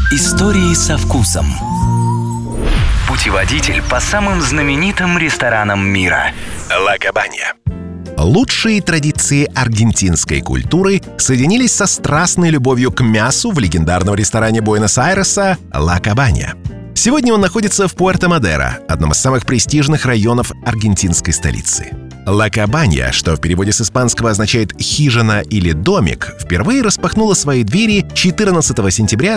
Истории со вкусом. Путеводитель по самым знаменитым ресторанам мира. Ла Кабанья. Лучшие традиции аргентинской культуры соединились со страстной любовью к мясу в легендарном ресторане Буэнос-Айреса «Ла Кабанья». Сегодня он находится в Пуэрто-Мадеро, одном из самых престижных районов аргентинской столицы. «Ла Кабанья», что в переводе с испанского означает «хижина» или «домик», впервые распахнула свои двери 14 сентября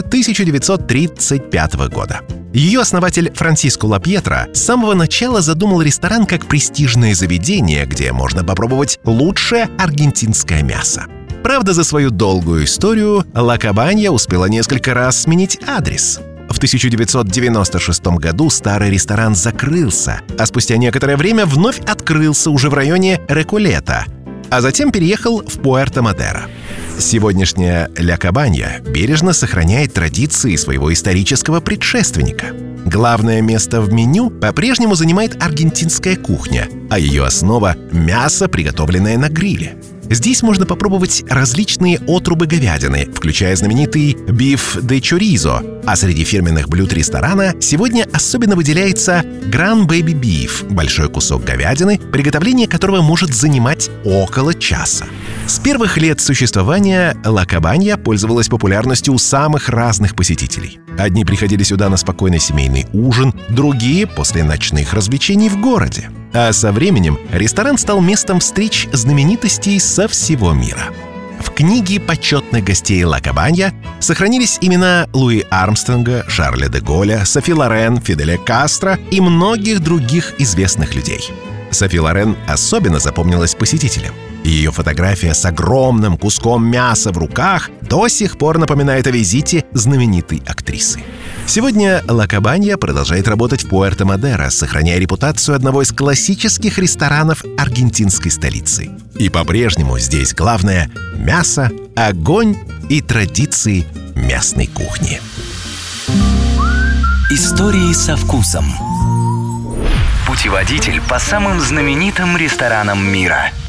1935 года. Ее основатель Франсиско Ла Пьетро с самого начала задумал ресторан как престижное заведение, где можно попробовать лучшее аргентинское мясо. Правда, за свою долгую историю «Ла Кабанья» успела несколько раз сменить адрес. В 1996 году старый ресторан закрылся, а спустя некоторое время вновь открылся уже в районе Реколета, а затем переехал в Пуэрто-Мадеро. Сегодняшняя «Ла Кабанья» бережно сохраняет традиции своего исторического предшественника. Главное место в меню по-прежнему занимает аргентинская кухня, а ее основа – мясо, приготовленное на гриле. Здесь можно попробовать различные отрубы говядины, включая знаменитый биф де чоризо, а среди фирменных блюд ресторана сегодня особенно выделяется Gran Baby Beef – большой кусок говядины, приготовление которого может занимать около часа. С первых лет существования «Ла Кабанья» пользовалась популярностью у самых разных посетителей. Одни приходили сюда на спокойный семейный ужин, другие — после ночных развлечений в городе. А со временем ресторан стал местом встреч знаменитостей со всего мира. В книге почетных гостей «Ла Кабанья» сохранились имена Луи Армстронга, Шарля де Голля, Софи Лорен, Фиделя Кастро и многих других известных людей. Софи Лорен особенно запомнилась посетителям. Ее фотография с огромным куском мяса в руках до сих пор напоминает о визите знаменитой актрисы. Сегодня «Ла Кабанья» продолжает работать в Пуэрто-Мадеро, сохраняя репутацию одного из классических ресторанов аргентинской столицы. И по-прежнему здесь главное – мясо, огонь и традиции местной кухни. Истории со вкусом. Путеводитель по самым знаменитым ресторанам мира.